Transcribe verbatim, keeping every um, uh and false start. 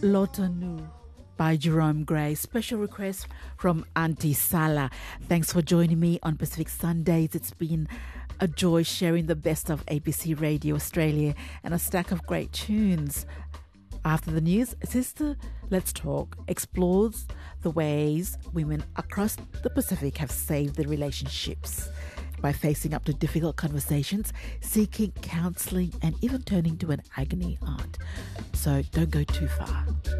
Lotanu by Jerome Gray. Special request from Auntie Sala. Thanks for joining me on Pacific Sundays. It's been a joy sharing the best of A B C Radio Australia and a stack of great tunes. After the news, Sister Let's Talk explores the ways women across the Pacific have saved their relationships by facing up to difficult conversations, seeking counselling and even turning to an agony aunt. So don't go too far.